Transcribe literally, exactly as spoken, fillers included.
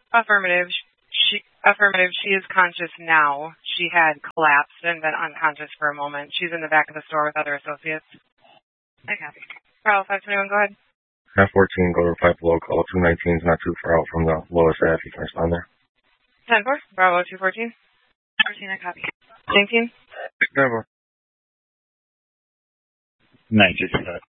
Affirmative. She affirmative. She is conscious now. She had collapsed and been unconscious for a moment. She's in the back of the store with other associates. I copy. Bravo five twenty-one, go ahead. ten fourteen, go to five below, call two nineteen is not too far out from the lowest Ave. You can respond there. ten four, Bravo two fourteen. fourteen, I copy. nineteen. ten four. nineteen,